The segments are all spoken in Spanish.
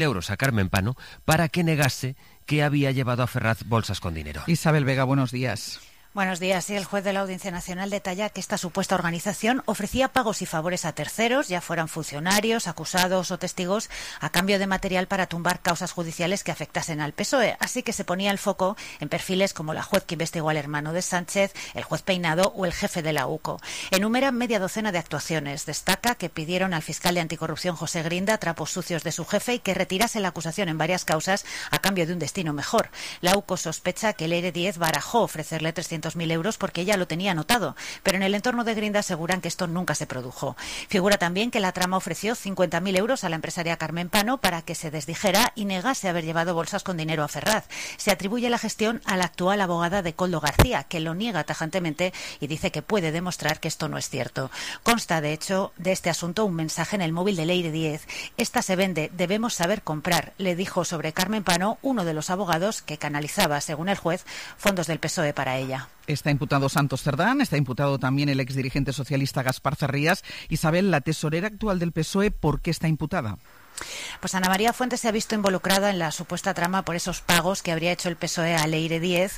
euros a Carmen Pano para que negase que había llevado a Ferraz bolsas con dinero. Isabel Vega, buenos días. Buenos días. Sí, el juez de la Audiencia Nacional detalla que esta supuesta organización ofrecía pagos y favores a terceros, ya fueran funcionarios, acusados o testigos, a cambio de material para tumbar causas judiciales que afectasen al PSOE. Así que se ponía el foco en perfiles como la juez que investigó al hermano de Sánchez, el juez Peinado o el jefe de la UCO. Enumera media docena de actuaciones. Destaca que pidieron al fiscal de anticorrupción José Grinda trapos sucios de su jefe y que retirase la acusación en varias causas a cambio de un destino mejor. La UCO sospecha que Leire Díez barajó ofrecerle 300.000 euros porque ella lo tenía anotado, pero en el entorno de Grinda aseguran que esto nunca se produjo. Figura también que la trama ofreció 50.000 euros a la empresaria Carmen Pano para que se desdijera y negase haber llevado bolsas con dinero a Ferraz. Se atribuye la gestión a la actual abogada de Koldo García, que lo niega tajantemente y dice que puede demostrar que esto no es cierto. Consta, de hecho, de este asunto un mensaje en el móvil de Leire Díez. Esta se vende, debemos saber comprar, le dijo sobre Carmen Pano uno de los abogados que canalizaba, según el juez, fondos del PSOE para ella. Está imputado Santos Cerdán, está imputado también el exdirigente socialista Gaspar Zarrías. Isabel, la tesorera actual del PSOE, ¿por qué está imputada? Pues Ana María Fuentes se ha visto involucrada en la supuesta trama por esos pagos que habría hecho el PSOE a Leire Díez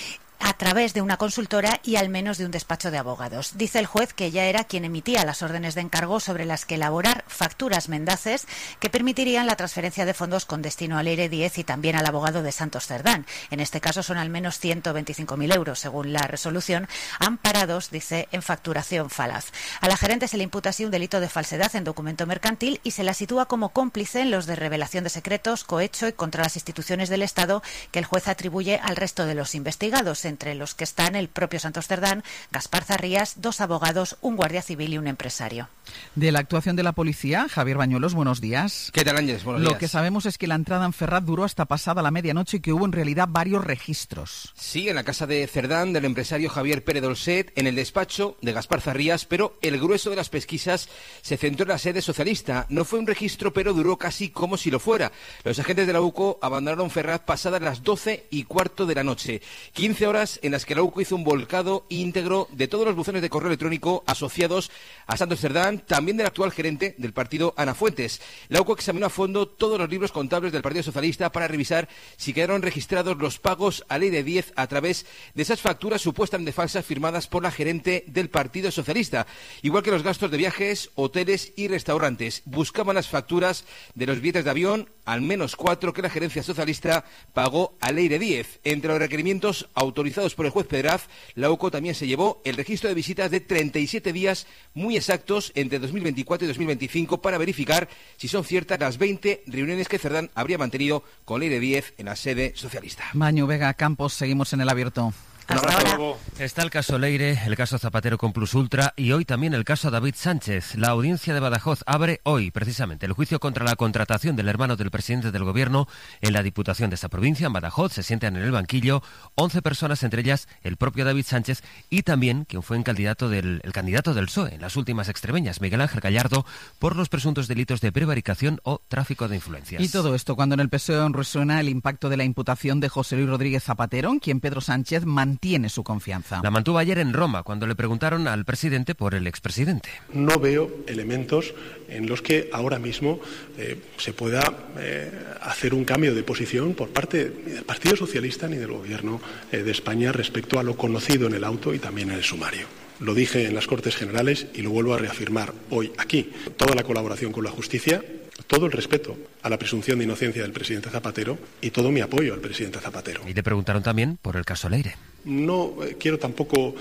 a través de una consultora y al menos de un despacho de abogados. Dice el juez que ella era quien emitía las órdenes de encargo sobre las que elaborar facturas mendaces que permitirían la transferencia de fondos con destino a Leire Díez y también al abogado de Santos Cerdán. En este caso son al menos 125.000 euros, según la resolución, amparados, dice, en facturación falaz. A la gerente se le imputa así un delito de falsedad en documento mercantil y se la sitúa como cómplice en los de revelación de secretos, cohecho y contra las instituciones del Estado que el juez atribuye al resto de los investigados, entre los que están el propio Santos Cerdán, Gaspar Zarrías, 2 abogados, un guardia civil y un empresario. De la actuación de la policía, Javier Bañuelos, buenos días. ¿Qué tal, Ángeles? Buenos días. Lo que sabemos es que la entrada en Ferraz duró hasta pasada la medianoche y que hubo en realidad varios registros. Sí, en la casa de Cerdán, del empresario Javier Pérez Dolcet, en el despacho de Gaspar Zarrías, pero el grueso de las pesquisas se centró en la sede socialista. No fue un registro, pero duró casi como si lo fuera. Los agentes de la UCO abandonaron Ferraz pasadas las 12:15 de la noche. 15 horas en las que la UCO hizo un volcado íntegro de todos los buzones de correo electrónico asociados a Santos Cerdán, también del actual gerente del partido, Ana Fuentes. La UCO examinó a fondo todos los libros contables del Partido Socialista para revisar si quedaron registrados los pagos a Leire Díez a través de esas facturas supuestamente falsas firmadas por la gerente del Partido Socialista, igual que los gastos de viajes, hoteles y restaurantes. Buscaban las facturas de los billetes de avión, al menos 4 que la gerencia socialista pagó a Leire Díez. Entre los requerimientos autorizados por el juez Pedraz, la UCO también se llevó el registro de visitas de 37 días muy exactos entre 2024 y 2025 para verificar si son ciertas las 20 reuniones que Cerdán habría mantenido con Leire Díez en la sede socialista. Maño Vega Campos, seguimos en el abierto. Hasta ahora. Está el caso Leire, el caso Zapatero con Plus Ultra y hoy también el caso David Sánchez. La audiencia de Badajoz abre hoy, precisamente, el juicio contra la contratación del hermano del presidente del gobierno en la Diputación de esta provincia. En Badajoz se sientan en el banquillo 11 personas, entre ellas el propio David Sánchez y también quien fue el candidato del PSOE en las últimas extremeñas, Miguel Ángel Gallardo, por los presuntos delitos de prevaricación o tráfico de influencias. Y todo esto cuando en el PSOE resuena el impacto de la imputación de José Luis Rodríguez Zapatero, en quien Pedro Sánchez mantiene su confianza. La mantuvo ayer en Roma, cuando le preguntaron al presidente por el expresidente. No veo elementos en los que ahora mismo se pueda hacer un cambio de posición por parte del Partido Socialista ni del Gobierno de España respecto a lo conocido en el auto y también en el sumario. Lo dije en las Cortes Generales y lo vuelvo a reafirmar hoy aquí. Toda la colaboración con la justicia, todo el respeto a la presunción de inocencia del presidente Zapatero y todo mi apoyo al presidente Zapatero. Y le preguntaron también por el caso Leire. No quiero tampoco,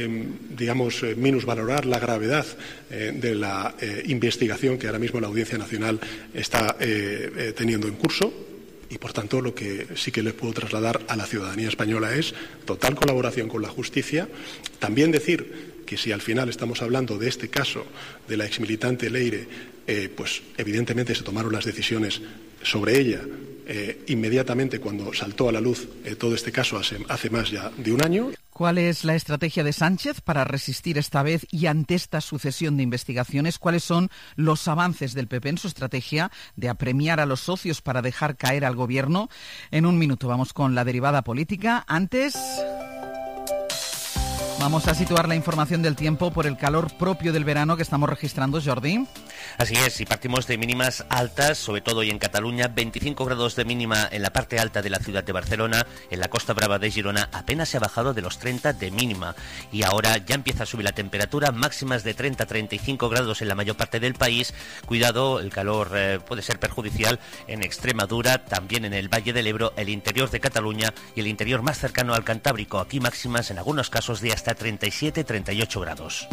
minusvalorar la gravedad de la investigación que ahora mismo la Audiencia Nacional está teniendo en curso. Y, por tanto, lo que sí que le puedo trasladar a la ciudadanía española es total colaboración con la justicia. También decir que si al final estamos hablando de este caso de la exmilitante Leire, pues evidentemente se tomaron las decisiones sobre ella inmediatamente cuando saltó a la luz todo este caso hace más ya de un año. ¿Cuál es la estrategia de Sánchez para resistir esta vez y ante esta sucesión de investigaciones? ¿Cuáles son los avances del PP en su estrategia de apremiar a los socios para dejar caer al gobierno? En un minuto vamos con la derivada política. Antes, Vamos a situar la información del tiempo por el calor propio del verano que estamos registrando, Jordi. Así es, y partimos de mínimas altas, sobre todo hoy en Cataluña, 25 grados de mínima en la parte alta de la ciudad de Barcelona, en la Costa Brava de Girona apenas se ha bajado de los 30 de mínima, y ahora ya empieza a subir la temperatura, máximas de 30-35 grados en la mayor parte del país. Cuidado, el calor puede ser perjudicial en Extremadura, también en el Valle del Ebro, el interior de Cataluña y el interior más cercano al Cantábrico, aquí máximas en algunos casos de hasta 37-38 grados.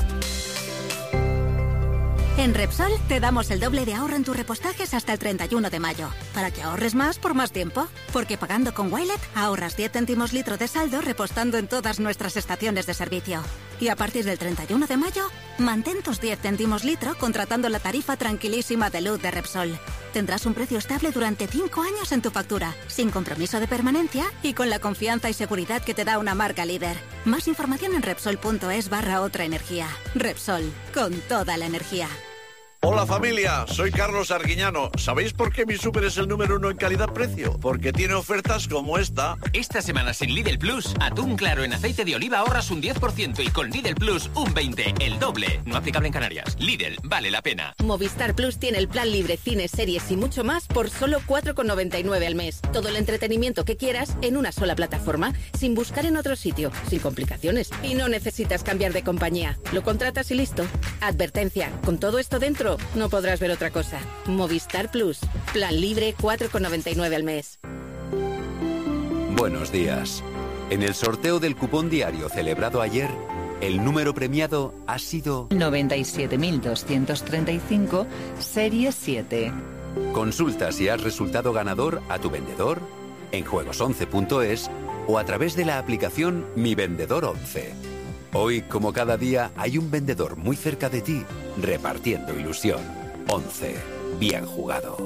En Repsol te damos el doble de ahorro en tus repostajes hasta el 31 de mayo, para que ahorres más por más tiempo. Porque pagando con Wilet ahorras 10 céntimos litro de saldo repostando en todas nuestras estaciones de servicio. Y a partir del 31 de mayo, mantén tus 10 céntimos litro contratando la tarifa tranquilísima de luz de Repsol. Tendrás un precio estable durante 5 años en tu factura, sin compromiso de permanencia y con la confianza y seguridad que te da una marca líder. Más información en Repsol.es/otra energía. Repsol, con toda la energía. Hola familia, soy Carlos Arguiñano. ¿Sabéis por qué mi súper es el número 1 en calidad-precio? Porque tiene ofertas como esta. Esta semana sin Lidl Plus, atún claro en aceite de oliva ahorras un 10% y con Lidl Plus un 20%, el doble. No aplicable en Canarias. Lidl, vale la pena. Movistar Plus tiene el plan libre, cine, series y mucho más por solo 4,99 al mes. Todo el entretenimiento que quieras en una sola plataforma, sin buscar en otro sitio, sin complicaciones. Y no necesitas cambiar de compañía. Lo contratas y listo. Advertencia, con todo esto dentro, no podrás ver otra cosa. Movistar Plus. Plan libre, 4,99 al mes. Buenos días. En el sorteo del cupón diario celebrado ayer, el número premiado ha sido 97.235, serie 7. Consulta si has resultado ganador a tu vendedor, en juegos11.es o a través de la aplicación Mi Vendedor 11. Hoy, como cada día, hay un vendedor muy cerca de ti, repartiendo ilusión. 11. Bien jugado.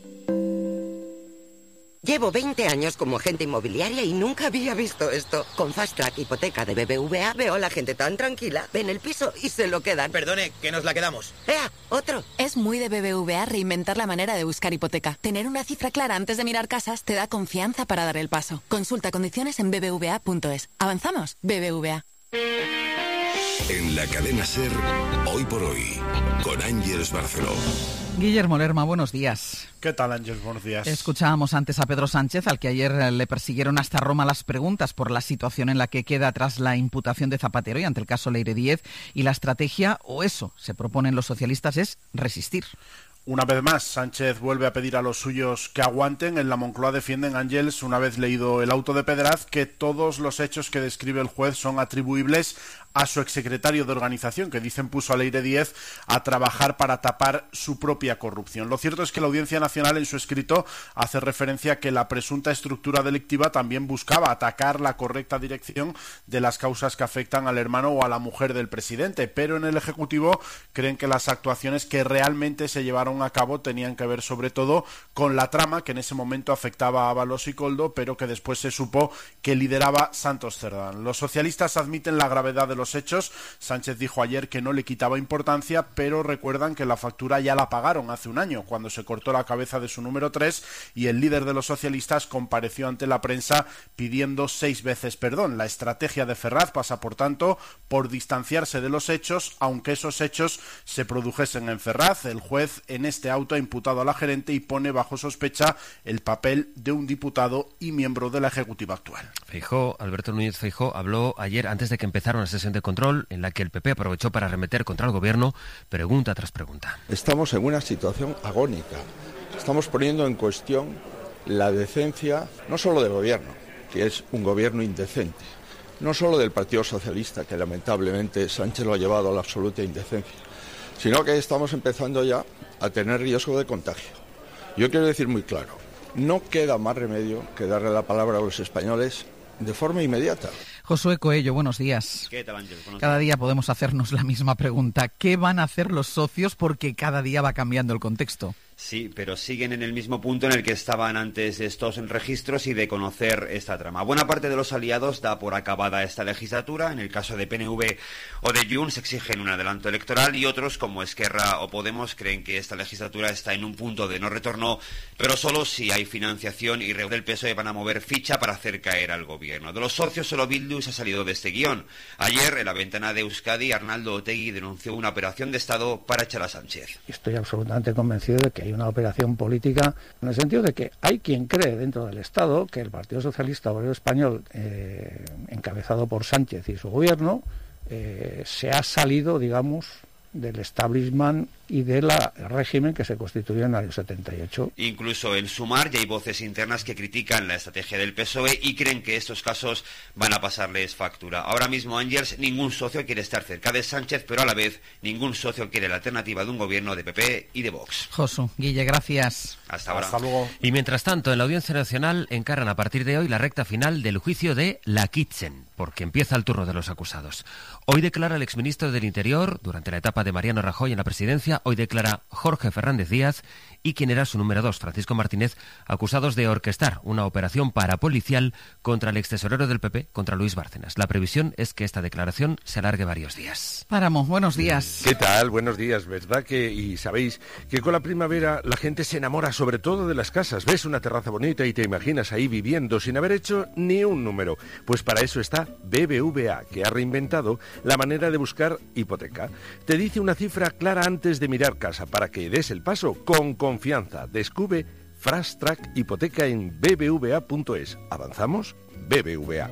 Llevo 20 años como agente inmobiliaria y nunca había visto esto. Con Fast Track Hipoteca de BBVA veo a la gente tan tranquila, ven el piso y se lo quedan. Perdone, que nos la quedamos. ¡Ea! ¡Otro! Es muy de BBVA reinventar la manera de buscar hipoteca. Tener una cifra clara antes de mirar casas te da confianza para dar el paso. Consulta condiciones en bbva.es. ¿Avanzamos? BBVA. En la cadena SER, Hoy por Hoy, con Ángeles Barceló. Guillermo Lerma, buenos días. ¿Qué tal, Ángeles? Buenos días. Escuchábamos antes a Pedro Sánchez, al que ayer le persiguieron hasta Roma las preguntas por la situación en la que queda tras la imputación de Zapatero y ante el caso Leire Díez, y la estrategia, o eso se proponen los socialistas, es resistir. Una vez más, Sánchez vuelve a pedir a los suyos que aguanten. En la Moncloa defienden, Ángeles, una vez leído el auto de Pedraz, que todos los hechos que describe el juez son atribuibles a su exsecretario de organización, que dicen puso a Leire Díez a trabajar para tapar su propia corrupción. Lo cierto es que la Audiencia Nacional en su escrito hace referencia a que la presunta estructura delictiva también buscaba atacar la correcta dirección de las causas que afectan al hermano o a la mujer del presidente, pero en el Ejecutivo creen que las actuaciones que realmente se llevaron a cabo tenían que ver sobre todo con la trama que en ese momento afectaba a Ábalos y Koldo, pero que después se supo que lideraba Santos Cerdán. Los socialistas admiten la gravedad de los hechos. Sánchez dijo ayer que no le quitaba importancia, pero recuerdan que la factura ya la pagaron hace un año, cuando se cortó la cabeza de su número 3, y el líder de los socialistas compareció ante la prensa pidiendo 6 veces perdón. La estrategia de Ferraz pasa, por tanto, por distanciarse de los hechos, aunque esos hechos se produjesen en Ferraz. El juez en este auto ha imputado a la gerente y pone bajo sospecha el papel de un diputado y miembro de la ejecutiva actual. Feijóo, Alberto Núñez Feijóo, habló ayer antes de que empezara una sesión de control en la que el PP aprovechó para arremeter contra el gobierno, pregunta tras pregunta. Estamos en una situación agónica. Estamos poniendo en cuestión la decencia, no solo del gobierno, que es un gobierno indecente, no solo del Partido Socialista, que lamentablemente Sánchez lo ha llevado a la absoluta indecencia, sino que estamos empezando ya a tener riesgo de contagio. Yo quiero decir muy claro, no queda más remedio que darle la palabra a los españoles de forma inmediata. Josué Coello, buenos días. ¿Qué tal, Ángel? Cada día podemos hacernos la misma pregunta. ¿Qué van a hacer los socios? Porque cada día va cambiando el contexto. Sí, pero siguen en el mismo punto en el que estaban antes de estos registros y de conocer esta trama. Buena parte de los aliados da por acabada esta legislatura. En el caso de PNV o de Junts exigen un adelanto electoral y otros, como Esquerra o Podemos, creen que esta legislatura está en un punto de no retorno, pero solo si hay financiación y del PSOE van a mover ficha para hacer caer al gobierno. De los socios, solo Bildu se ha salido de este guión. Ayer, en la ventana de Euskadi, Arnaldo Otegi denunció una operación de Estado para echar a Sánchez. Estoy absolutamente convencido de que hay una operación política en el sentido de que hay quien cree dentro del Estado que el Partido Socialista Obrero Español, encabezado por Sánchez y su gobierno, se ha salido, digamos, del establishment y del régimen que se constituyó en el año 78. Incluso en Sumar ya hay voces internas que critican la estrategia del PSOE y creen que estos casos van a pasarles factura. Ahora mismo, Ángels, ningún socio quiere estar cerca de Sánchez, pero a la vez ningún socio quiere la alternativa de un gobierno de PP y de Vox. Josu, Guille, gracias. Hasta ahora. Hasta luego. Y mientras tanto, en la Audiencia Nacional encaran a partir de hoy la recta final del juicio de La Kitchen, porque empieza el turno de los acusados. Hoy declara el exministro del Interior, durante la etapa de Mariano Rajoy en la presidencia, hoy declara Jorge Fernández Díaz y quien era su número 2, Francisco Martínez, acusados de orquestar una operación parapolicial contra el extesorero del PP, contra Luis Bárcenas. La previsión es que esta declaración se alargue varios días. Páramo, buenos días. ¿Qué tal? Buenos días, ¿verdad? Y sabéis que con la primavera la gente se enamora sobre todo de las casas. Ves una terraza bonita y te imaginas ahí viviendo sin haber hecho ni un número. Pues para eso está BBVA, que ha reinventado la manera de buscar hipoteca. Te dice una cifra clara antes de mirar casa para que des el paso con confianza. Descubre Fast Track Hipoteca en bbva.es. ¿Avanzamos? BBVA.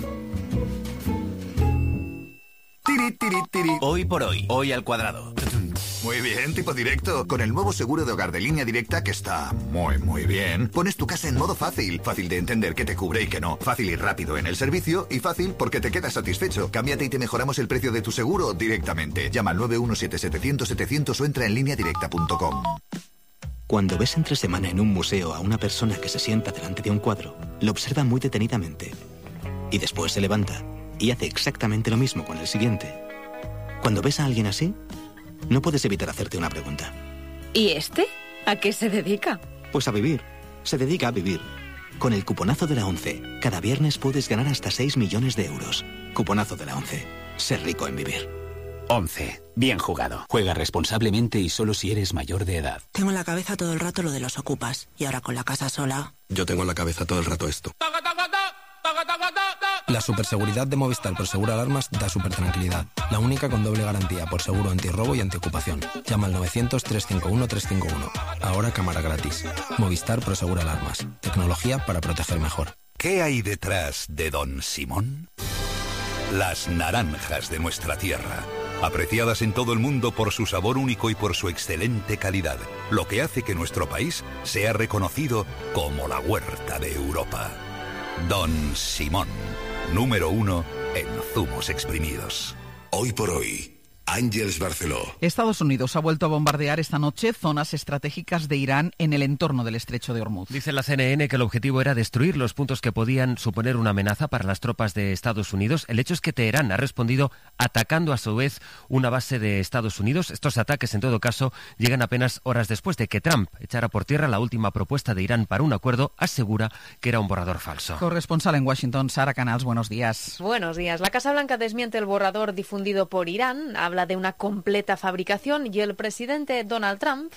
Tiri, tiri, tiri. Hoy por hoy, hoy al cuadrado. Muy bien, tipo directo. Con el nuevo seguro de hogar de Línea Directa, que está muy bien, pones tu casa en modo fácil. Fácil de entender qué te cubre y qué no. Fácil y rápido en el servicio y fácil porque te quedas satisfecho. Cámbiate y te mejoramos el precio de tu seguro directamente. Llama al 917-700-700 o entra en lineadirecta.com. Cuando ves entre semana en un museo a una persona que se sienta delante de un cuadro, lo observa muy detenidamente. Y después se levanta y hace exactamente lo mismo con el siguiente. Cuando ves a alguien así, no puedes evitar hacerte una pregunta. ¿Y este? ¿A qué se dedica? Pues a vivir. Se dedica a vivir. Con el cuponazo de la ONCE, cada viernes puedes ganar hasta 6 millones de euros. Cuponazo de la ONCE. Ser rico en vivir. ONCE. Bien jugado. Juega responsablemente y solo si eres mayor de edad. Tengo en la cabeza todo el rato lo de los ocupas. Y ahora con la casa sola... Yo tengo en la cabeza todo el rato esto. La superseguridad de Movistar Prosegura Alarmas da supertranquilidad. La única con doble garantía por seguro antirrobo y antiocupación. Llama al 900-351-351. Ahora cámara gratis. Movistar Prosegura Alarmas. Tecnología para proteger mejor. ¿Qué hay detrás de Don Simón? Las naranjas de nuestra tierra. Apreciadas en todo el mundo por su sabor único y por su excelente calidad. Lo que hace que nuestro país sea reconocido como la huerta de Europa. Don Simón, número 1 en zumos exprimidos. Hoy por hoy, Ángels Barceló. Estados Unidos ha vuelto a bombardear esta noche zonas estratégicas de Irán en el entorno del estrecho de Hormuz. Dice la CNN que el objetivo era destruir los puntos que podían suponer una amenaza para las tropas de Estados Unidos. El hecho es que Teherán ha respondido atacando a su vez una base de Estados Unidos. Estos ataques, en todo caso, llegan apenas horas después de que Trump echara por tierra la última propuesta de Irán para un acuerdo. Asegura que era un borrador falso. Corresponsal en Washington, Sara Canals, buenos días. Buenos días. La Casa Blanca desmiente el borrador difundido por Irán. Habla de una completa fabricación y el presidente Donald Trump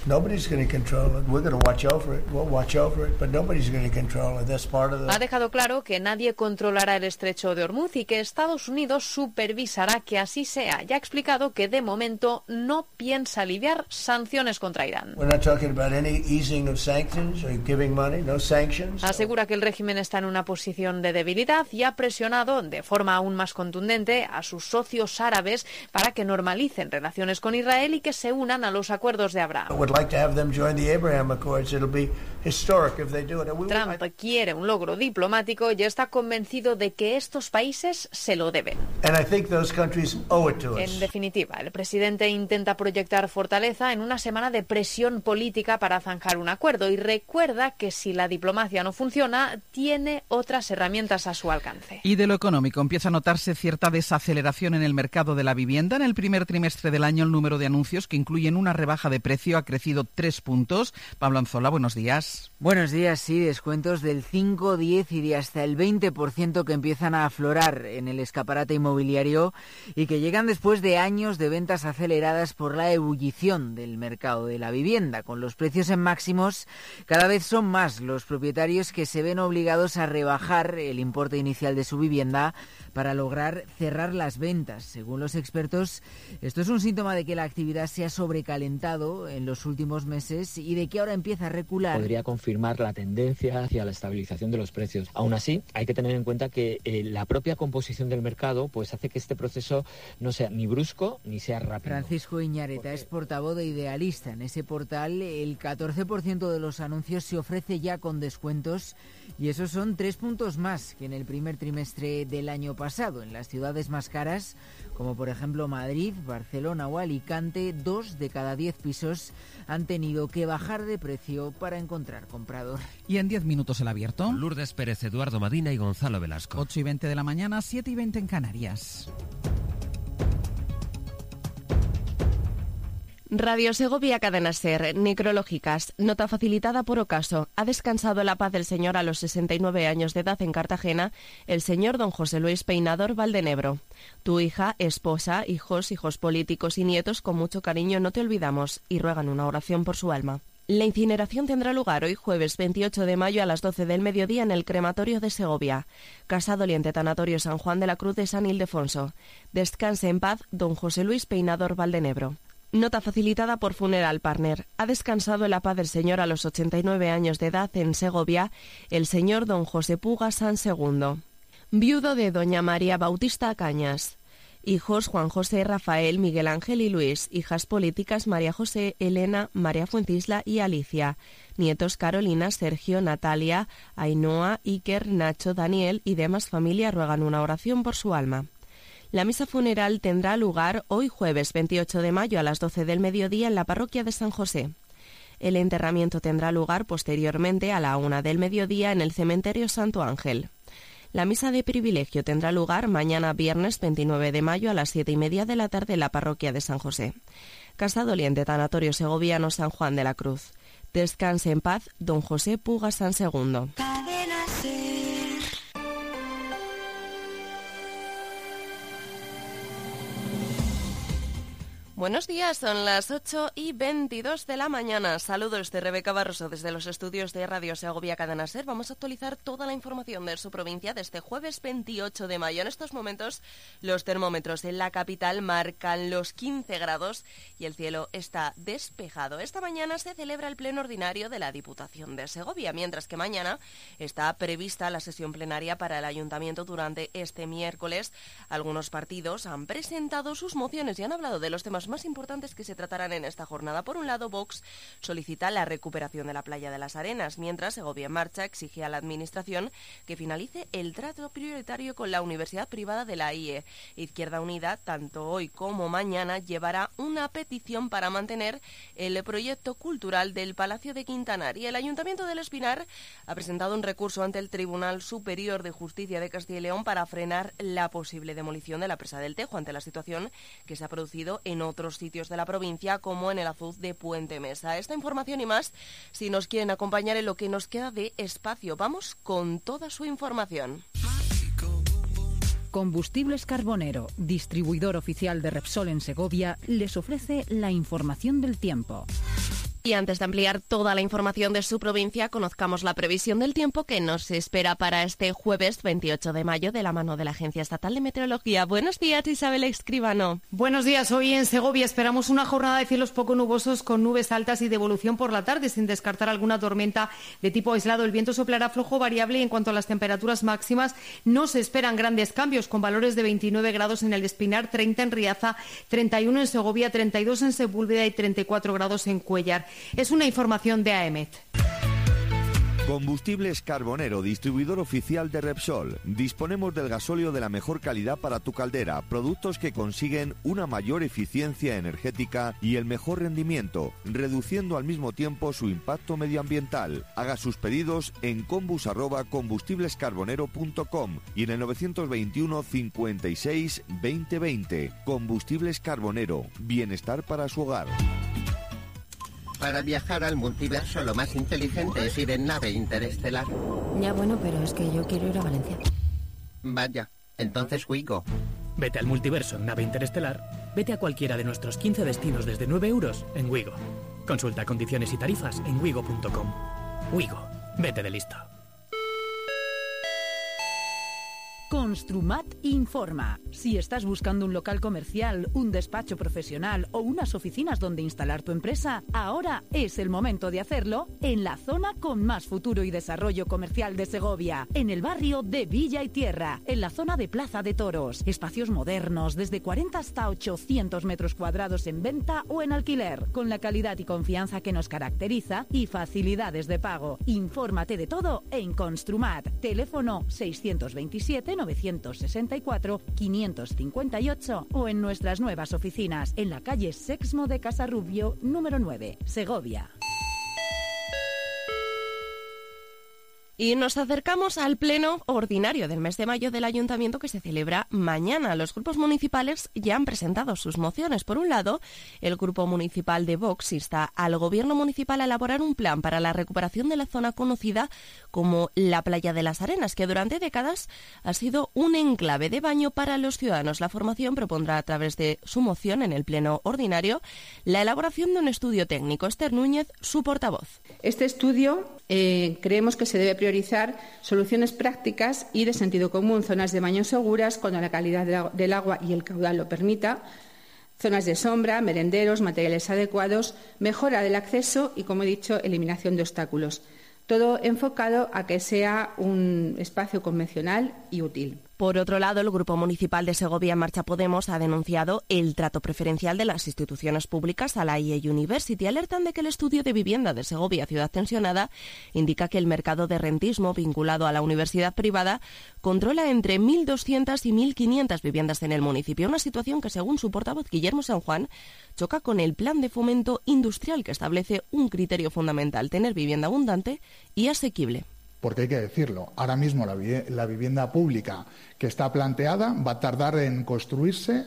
ha dejado claro que nadie controlará el estrecho de Hormuz y que Estados Unidos supervisará que así sea. Ya ha explicado que de momento no piensa aliviar sanciones contra Irán. Asegura que el régimen está en una posición de debilidad y ha presionado de forma aún más contundente a sus socios árabes para que normalicen relaciones con Israel y que se unan a los acuerdos de Abraham. Trump quiere un logro diplomático y está convencido de que estos países se lo deben. En definitiva, el presidente intenta proyectar fortaleza en una semana de presión política para zanjar un acuerdo y recuerda que si la diplomacia no funciona, tiene otras herramientas a su alcance. Y de lo económico, empieza a notarse cierta desaceleración en el mercado de la vivienda. En el primer primer trimestre del año el número de anuncios que incluyen una rebaja de precio ha crecido 3 puntos. Pablo Anzola, buenos días. Buenos días, sí, descuentos del 5, 10 y de hasta el 20% que empiezan a aflorar en el escaparate inmobiliario y que llegan después de años de ventas aceleradas por la ebullición del mercado de la vivienda. Con los precios en máximos, cada vez son más los propietarios que se ven obligados a rebajar el importe inicial de su vivienda para lograr cerrar las ventas. Según los expertos, esto es un síntoma de que la actividad se ha sobrecalentado en los últimos meses y de que ahora empieza a recular. Podría confirmar la tendencia hacia la estabilización de los precios. Aún así, hay que tener en cuenta que la propia composición del mercado pues hace que este proceso no sea ni brusco ni sea rápido. Francisco Iñareta es portavoz de Idealista. En ese portal, el 14% de los anuncios se ofrece ya con descuentos y esos son 3 puntos más que en el primer trimestre del año pasado. En las ciudades más caras, como por ejemplo Madrid, Barcelona o Alicante, 2 de cada 10 pisos han tenido que bajar de precio para encontrar comprador. Y en 10 minutos el abierto. Lourdes Pérez, Eduardo Madina y Gonzalo Velasco. 8:20 de la mañana, 7:20 en Canarias. Radio Segovia, Cadena SER, necrológicas, nota facilitada por ocaso. Ha descansado en la paz del Señor a los 69 años de edad en Cartagena el señor don José Luis Peinador Valdenebro. Tu hija, esposa, hijos políticos y nietos, con mucho cariño no te olvidamos y ruegan una oración por su alma. La incineración tendrá lugar hoy jueves 28 de mayo a las 12 del mediodía en el crematorio de Segovia. Casa Doliente Tanatorio San Juan de la Cruz de San Ildefonso. Descanse en paz don José Luis Peinador Valdenebro. Nota facilitada por Funeral Partner. Ha descansado en la paz del Señor a los 89 años de edad en Segovia el señor don José Puga San Segundo. Viudo de doña María Bautista Cañas. Hijos Juan José, Rafael, Miguel Ángel y Luis. Hijas políticas María José, Elena, María Fuentisla y Alicia. Nietos Carolina, Sergio, Natalia, Ainhoa, Iker, Nacho, Daniel y demás familia ruegan una oración por su alma. La misa funeral tendrá lugar hoy jueves 28 de mayo a las 12 del mediodía en la parroquia de San José. El enterramiento tendrá lugar posteriormente a la 1 del mediodía en el cementerio Santo Ángel. La misa de privilegio tendrá lugar mañana viernes 29 de mayo a las 7:30 de la tarde en la parroquia de San José. Casa Doliente Tanatorio Segoviano San Juan de la Cruz. Descanse en paz don José Puga San Segundo. Buenos días, son las 8:22 de la mañana. Saludos de Rebeca Barroso desde los estudios de Radio Segovia Cadena SER. Vamos a actualizar toda la información de su provincia de este jueves 28 de mayo. En estos momentos los termómetros en la capital marcan los 15 grados y el cielo está despejado. Esta mañana se celebra el pleno ordinario de la Diputación de Segovia, mientras que mañana está prevista la sesión plenaria para el Ayuntamiento durante este miércoles. Algunos partidos han presentado sus mociones y han hablado de los temas más importantes que se tratarán en esta jornada. Por un lado, Vox solicita la recuperación de la playa de las Arenas, mientras Segovia en Marcha exige a la Administración que finalice el trato prioritario con la Universidad Privada de la IE. Izquierda Unida, tanto hoy como mañana, llevará una petición para mantener el proyecto cultural del Palacio de Quintanar. Y el Ayuntamiento del Espinar ha presentado un recurso ante el Tribunal Superior de Justicia de Castilla y León para frenar la posible demolición de la presa del Tejo, ante la situación que se ha producido en otros sitios de la provincia, como en el Azuz de Puente Mesa. Esta información y más, si nos quieren acompañar en lo que nos queda de espacio, vamos con toda su información. Combustibles Carbonero, distribuidor oficial de Repsol en Segovia, les ofrece la información del tiempo. Y antes de ampliar toda la información de su provincia, conozcamos la previsión del tiempo que nos espera para este jueves 28 de mayo de la mano de la Agencia Estatal de Meteorología. Buenos días, Isabel Escribano. Buenos días. Hoy en Segovia esperamos una jornada de cielos poco nubosos con nubes altas y de evolución por la tarde, sin descartar alguna tormenta de tipo aislado. El viento soplará flojo variable y en cuanto a las temperaturas máximas no se esperan grandes cambios, con valores de 29 grados en el Espinar, 30 en Riaza, 31 en Segovia, 32 en Sepúlveda y 34 grados en Cuéllar. Es una información de AEMET. Combustibles Carbonero, distribuidor oficial de Repsol. Disponemos del gasóleo de la mejor calidad para tu caldera, productos que consiguen una mayor eficiencia energética y el mejor rendimiento, reduciendo al mismo tiempo su impacto medioambiental. Haga sus pedidos en combus@combustiblescarbonero.com y en el 921 56 2020. Combustibles Carbonero, bienestar para su hogar. Para viajar al multiverso lo más inteligente es ir en nave interestelar. Ya bueno, pero es que yo quiero ir a Valencia. Vaya, entonces Wigo. Vete al multiverso en nave interestelar, vete a cualquiera de nuestros 15 destinos desde 9 euros en Wigo. Consulta condiciones y tarifas en wigo.com. Wigo, vete de listo. Construmat informa. Si estás buscando un local comercial, un despacho profesional o unas oficinas donde instalar tu empresa, ahora es el momento de hacerlo en la zona con más futuro y desarrollo comercial de Segovia, en el barrio de Villa y Tierra, en la zona de Plaza de Toros. Espacios modernos, desde 40 hasta 800 metros cuadrados en venta o en alquiler, con la calidad y confianza que nos caracteriza y facilidades de pago. Infórmate de todo en Construmat. Teléfono 627 964 558 o en nuestras nuevas oficinas en la calle Sexmo de Casarrubio, número 9, Segovia. Y nos acercamos al pleno ordinario del mes de mayo del Ayuntamiento que se celebra mañana. Los grupos municipales ya han presentado sus mociones. Por un lado, el Grupo Municipal de Vox insta al Gobierno Municipal a elaborar un plan para la recuperación de la zona conocida como la Playa de las Arenas, que durante décadas ha sido un enclave de baño para los ciudadanos. La formación propondrá a través de su moción en el pleno ordinario la elaboración de un estudio técnico. Esther Núñez, su portavoz. Este estudio creemos que se debe priorizar soluciones prácticas y de sentido común, zonas de baño seguras cuando la calidad del agua y el caudal lo permita, zonas de sombra, merenderos, materiales adecuados, mejora del acceso y, como he dicho, eliminación de obstáculos. Todo enfocado a que sea un espacio convencional y útil. Por otro lado, el Grupo Municipal de Segovia Marcha Podemos ha denunciado el trato preferencial de las instituciones públicas a la IE University. Alertan de que el estudio de vivienda de Segovia, ciudad tensionada, indica que el mercado de rentismo vinculado a la universidad privada controla entre 1.200 y 1.500 viviendas en el municipio. Una situación que, según su portavoz Guillermo San Juan, choca con el plan de fomento industrial que establece un criterio fundamental: tener vivienda abundante y asequible. Porque hay que decirlo, ahora mismo la vivienda pública que está planteada va a tardar en construirse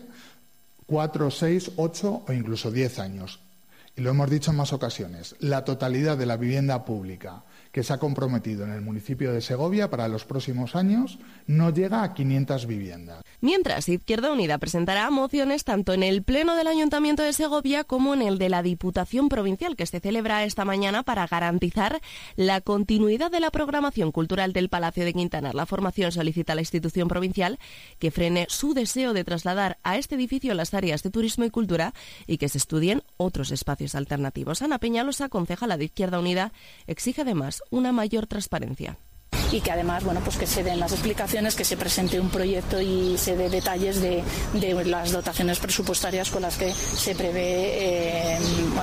4, 6, 8 o incluso 10 años. Y lo hemos dicho en más ocasiones, la totalidad de la vivienda pública que se ha comprometido en el municipio de Segovia para los próximos años no llega a 500 viviendas. Mientras, Izquierda Unida presentará mociones tanto en el Pleno del Ayuntamiento de Segovia como en el de la Diputación Provincial, que se celebra esta mañana para garantizar la continuidad de la programación cultural del Palacio de Quintanar. La formación solicita a la institución provincial que frene su deseo de trasladar a este edificio las áreas de turismo y cultura y que se estudien otros espacios alternativos. Ana Peñalosa, concejala de Izquierda Unida, exige además una mayor transparencia. Y que además, bueno, pues que se den las explicaciones, que se presente un proyecto y se dé detalles de las dotaciones presupuestarias con las que se prevé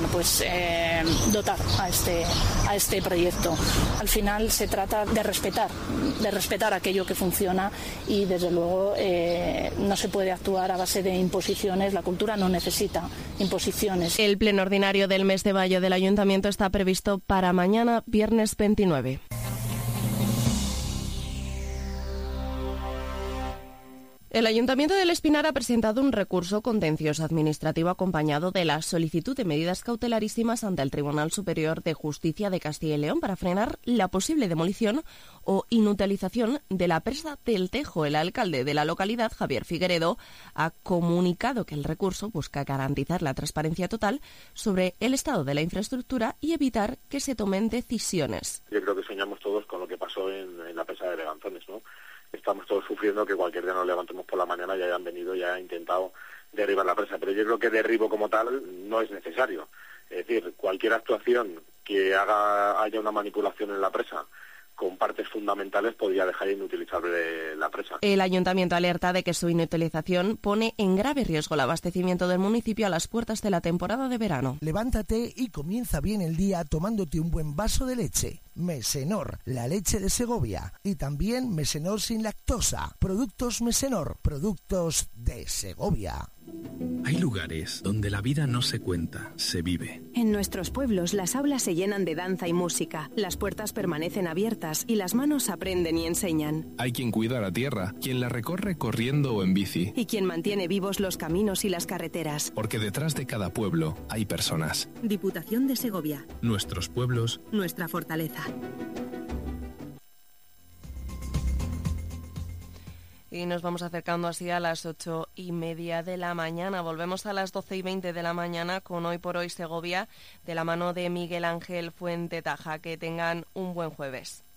dotar a este proyecto. Al final se trata de respetar aquello que funciona y desde luego no se puede actuar a base de imposiciones. La cultura no necesita imposiciones. El pleno ordinario del mes de mayo del Ayuntamiento está previsto para mañana, viernes 29. El Ayuntamiento del Espinar ha presentado un recurso contencioso administrativo acompañado de la solicitud de medidas cautelarísimas ante el Tribunal Superior de Justicia de Castilla y León para frenar la posible demolición o inutilización de la presa del Tejo. El alcalde de la localidad, Javier Figueredo, ha comunicado que el recurso busca garantizar la transparencia total sobre el estado de la infraestructura y evitar que se tomen decisiones. Yo creo que soñamos todos con lo que pasó en la presa de Beganzones, ¿no? Estamos todos sufriendo que cualquier día nos levantemos por la mañana y hayan venido y hayan intentado derribar la presa. Pero yo creo que derribo como tal no es necesario. Es decir, cualquier actuación que haya una manipulación en la presa con partes fundamentales podría dejar inutilizable la presa. El ayuntamiento alerta de que su inutilización pone en grave riesgo el abastecimiento del municipio a las puertas de la temporada de verano. Levántate y comienza bien el día tomándote un buen vaso de leche. Mesenor, la leche de Segovia. Y también Mesenor sin lactosa. Productos Mesenor, productos de Segovia. Hay lugares donde la vida no se cuenta, se vive. En nuestros pueblos las aulas se llenan de danza y música, las puertas permanecen abiertas y las manos aprenden y enseñan. Hay quien cuida la tierra, quien la recorre corriendo o en bici. Y quien mantiene vivos los caminos y las carreteras. Porque detrás de cada pueblo hay personas. Diputación de Segovia. Nuestros pueblos. Nuestra fortaleza. Y nos vamos acercando así a las 8:30 de la mañana. Volvemos a las 12:20 de la mañana con Hoy por Hoy Segovia, de la mano de Miguel Ángel Fuente Taja. Que tengan un buen jueves.